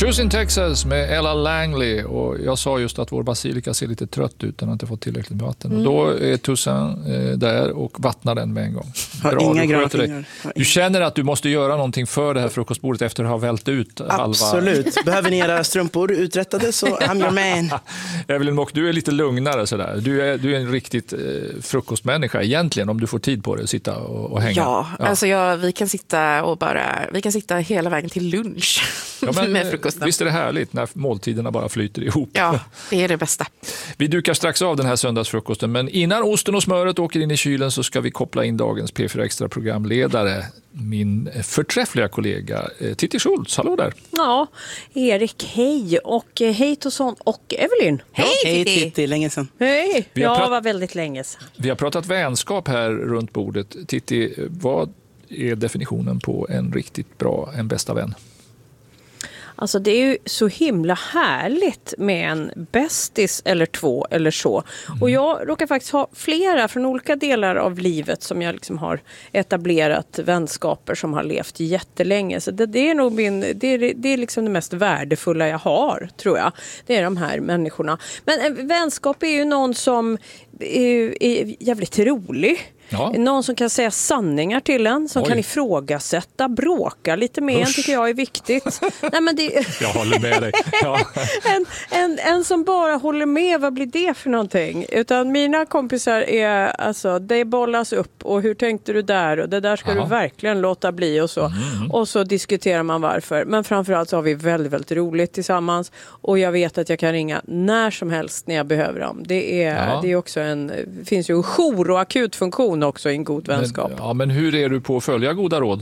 Shoes in Texas med Ella Langley. Och jag sa just att vår basilika ser lite trött ut. Den har inte fått tillräckligt med vatten. Och då är Tussan där och vattnar den med en gång. Har inga gröna fingrar. Du känner att du måste göra någonting för det här frukostbordet efter att ha vält ut halva... Absolut. Behöver ni era strumpor uträttade så I'm your man. Evelyn Mock, du är lite lugnare sådär. Du är en riktigt frukostmänniska egentligen, om du får tid på det, att sitta och hänga. Ja. Alltså vi kan sitta hela vägen till lunch med frukosten. Visst är det härligt när måltiderna bara flyter ihop. Ja, det är det bästa. Vi dukar strax av den här söndagsfrukosten, men innan osten och smöret åker in i kylen så ska vi koppla in dagens P4 Extra-programledare, min förträffliga kollega Titti Schultz. Hallå där. Ja, Erik, hej. Och hej Tosson och Evelyn. Hej Titti, länge sedan. Hej, var väldigt länge sedan. Vi har pratat vänskap här runt bordet. Titti, vad är definitionen på en riktigt bra, en bästa vän? Alltså det är ju så himla härligt med en bästis eller två eller så. Och jag råkar faktiskt ha flera från olika delar av livet som jag liksom har etablerat vänskaper som har levt jättelänge. Så det är nog det är liksom det mest värdefulla jag har, tror jag. Det är de här människorna. Men vänskap är ju någon som är jävligt rolig. Ja. Någon som kan säga sanningar till en, som kan ifrågasätta, bråka lite med en, tycker jag är viktigt. Nej, men jag håller med dig. Ja. en som bara håller med, vad blir det för någonting? Utan mina kompisar är, alltså, det bollas upp och hur tänkte du där? Och det där ska du verkligen låta bli och så. Och så diskuterar man varför. Men framförallt så har vi väldigt, väldigt roligt tillsammans. Och jag vet att jag kan ringa när som helst när jag behöver dem. Det är också det finns ju en jour- och akutfunktion också i en god vänskap. Men hur är du på att följa goda råd?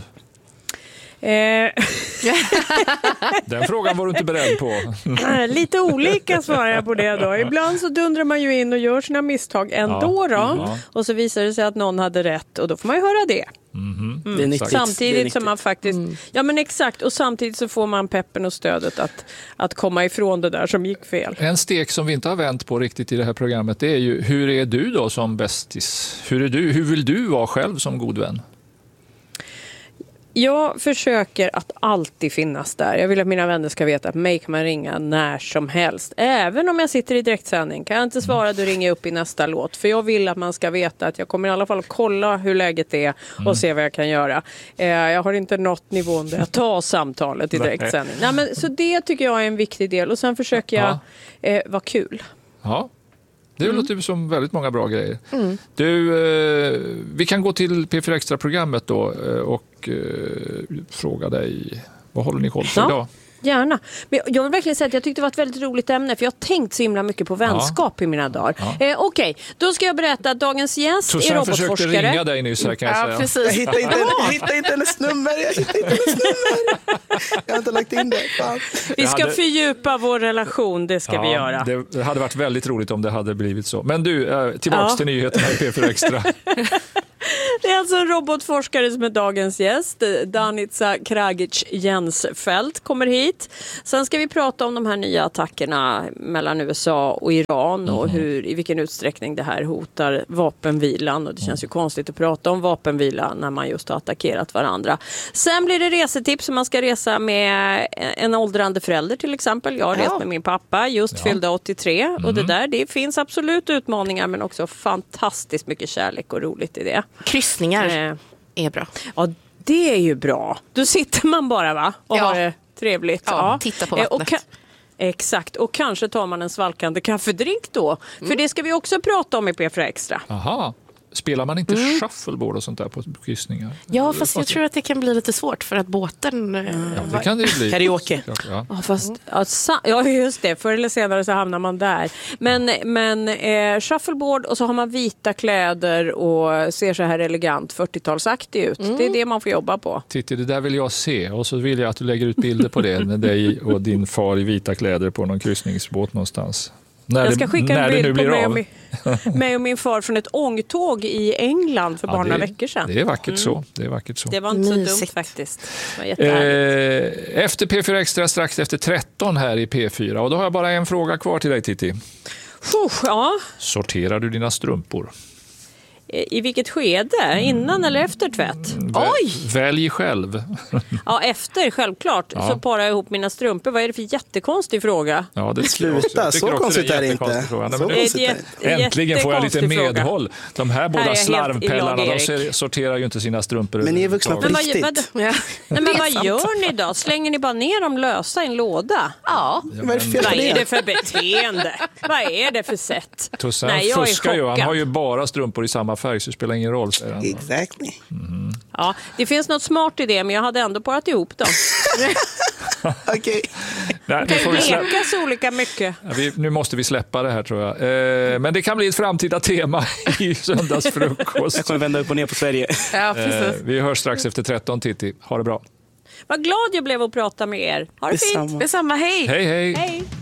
Den frågan var du inte beredd på. Lite olika svarar jag på det då. Ibland så dundrar man ju in och gör sina misstag ändå då. Och så visar det sig att någon hade rätt och då får man ju höra det. Det är nyttigt. Samtidigt som man faktiskt... Ja, men exakt. Och samtidigt så får man peppen och stödet att komma ifrån det där som gick fel. En stek som vi inte har vänt på riktigt i det här programmet, det är ju, hur är du då som bästis? Hur vill du vara själv som god vän? Jag försöker att alltid finnas där. Jag vill att mina vänner ska veta att mig kan man ringa när som helst. Även om jag sitter i direktsändning. Kan jag inte svara, då ringer jag upp i nästa låt. För jag vill att man ska veta att jag kommer i alla fall att kolla hur läget är och se vad jag kan göra. Jag har inte nått nivån där jag tar samtalet i direktsändning. Nej, men, så det tycker jag är en viktig del. Och sen försöker jag vara kul. Ja. Det låter som väldigt många bra grejer. Du, vi kan gå till P4 Extra-programmet då och fråga dig, vad håller ni koll på idag? Gärna. Men jag vill verkligen säga att jag tyckte det var ett väldigt roligt ämne, för jag har tänkt så himla mycket på vänskap i mina dagar. Okej, då ska jag berätta att dagens gäst är robotforskare. Försökte ringa dig nyss här, kan jag säga. Precis. Jag hittar inte hennes nummer. Jag har inte lagt in det. Fan. Vi ska fördjupa vår relation, det ska vi göra. Det hade varit väldigt roligt om det hade blivit så. Men du, tillbaks till nyheterna i P4 Extra. Det är alltså en robotforskare som är dagens gäst. Danica Kragic-Jensfeldt kommer hit. Sen ska vi prata om de här nya attackerna mellan USA och Iran och i vilken utsträckning det här hotar vapenvilan. Och det känns ju konstigt att prata om vapenvila när man just har attackerat varandra. Sen blir det resetips om man ska resa med en åldrande förälder till exempel. Jag har rest med min pappa, fyllda 83. Och det finns absolut utmaningar, men också fantastiskt mycket kärlek och roligt i det. Kryssningar är bra. Ja, det är ju bra. Då sitter man bara och har det trevligt. Ja, titta på vattnet. Exakt, och kanske tar man en svalkande kaffedrink då. För det ska vi också prata om i P4 Extra. Aha. Spelar man inte shuffleboard och sånt där på kryssningar? Ja, fast jag tror att det kan bli lite svårt för att båten... Ja, det kan det ju bli. Karaoke. Ja, just det. Förr eller senare så hamnar man där. Men shuffleboard, och så har man vita kläder och ser så här elegant 40-talsaktig ut. Det är det man får jobba på. Titta, det där vill jag se. Och så vill jag att du lägger ut bilder på det med dig och din far i vita kläder på någon kryssningsbåt någonstans. Jag ska skicka en bild på mig och min far från ett ångtåg i England för bara några veckor sedan. Det är vackert så. Det var inte så dumt faktiskt. Det var efter P4 Extra strax efter 13 här i P4. Och då har jag bara en fråga kvar till dig, Titti. Ja. Sorterar du dina strumpor? I vilket skede? Innan eller efter tvätt? Oj! Välj själv. Ja, efter självklart. Så parar jag ihop mina strumpor. Vad är det för jättekonstig fråga? Ja, det Sluta, så konstigt är det inte. Äntligen får jag lite medhåll. De här båda slarvpellarna, de sorterar ju inte sina strumpor. Men ni är vuxna på riktigt. Men vad gör ni då? Slänger ni bara ner dem lösa i en låda? Ja. Vad är det för beteende? Vad är det för sätt? Tusse, han fuskar ju. Han har ju bara strumpor i samma färg, så det spelar ingen roll, säger han. Exactly. Ja, det finns något smart i det, men jag hade ändå parat ihop dem. Okej. Nej, Det kan leka så olika mycket. Ja, nu måste vi släppa det här, tror jag. Men det kan bli ett framtida tema i söndagsfrukost. Jag kommer vända upp och ner på Sverige. Ja, precis. Vi hörs strax efter 13, Titti. Ha det bra. Vad glad jag blev att prata med er. Ha det fint. Detsamma, hej! Hej, hej! Hej!